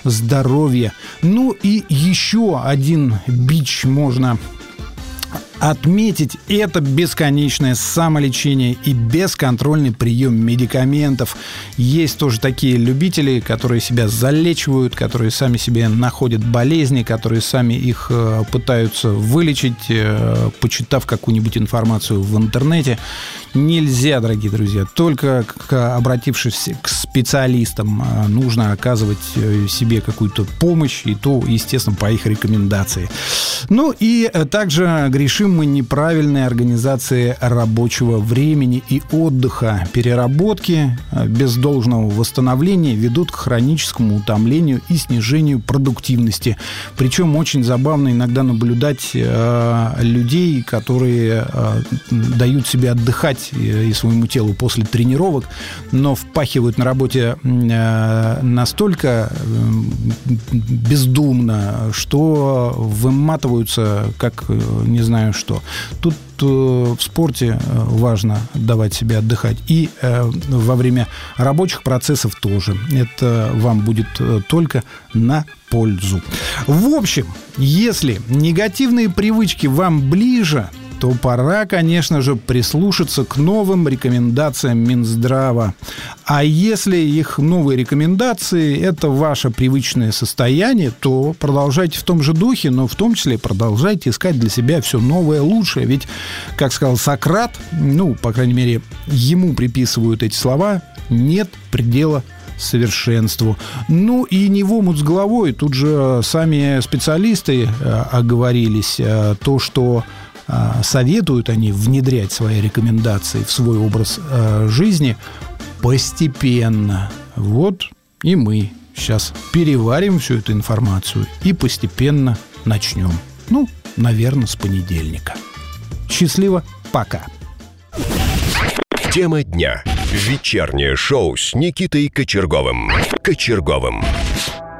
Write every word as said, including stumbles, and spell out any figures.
здоровья. Ну и еще один бич можно отметить — это бесконечное самолечение и бесконтрольный прием медикаментов. Есть тоже такие любители, которые себя залечивают, которые сами себе находят болезни, которые сами их э, пытаются вылечить, э, почитав какую-нибудь информацию в интернете. Нельзя, дорогие друзья, только к, обратившись к специалистам, э, нужно оказывать себе какую-то помощь, и то, естественно, по их рекомендации. Ну и также грешим мы неправильной организацией рабочего времени и отдыха. Переработки без должного восстановления ведут к хроническому утомлению и снижению продуктивности. Причем очень забавно иногда наблюдать э, людей, которые э, дают себе отдыхать э, и своему телу после тренировок, но впахивают на работе э, настолько э, бездумно, что выматываются как э, не знаю что. Тут э, в спорте важно давать себе отдыхать. И э, во время рабочих процессов тоже. Это вам будет э, только на пользу. В общем, если негативные привычки вам ближе, то пора, конечно же, прислушаться к новым рекомендациям Минздрава. А если их новые рекомендации – это ваше привычное состояние, то продолжайте в том же духе, но в том числе продолжайте искать для себя все новое, лучшее. Ведь, как сказал Сократ, ну, по крайней мере, ему приписывают эти слова: «Нет предела совершенству». Ну и не в омут с головой. Тут же сами специалисты оговорились. То, что советуют они внедрять свои рекомендации в свой образ э, жизни постепенно. Вот и мы сейчас переварим всю эту информацию и постепенно начнем. Ну, наверное, с понедельника. Счастливо, пока. Тема дня. Вечернее шоу с Никитой Кочерговым. Кочерговым.